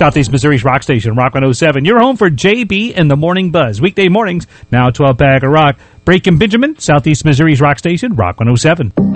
Southeast Missouri's Rock Station, Rock 107. Your home for JB and the Morning Buzz. Weekday mornings, now 12 Bag of Rock. Brake and Benjamin, Southeast Missouri's Rock Station, Rock 107.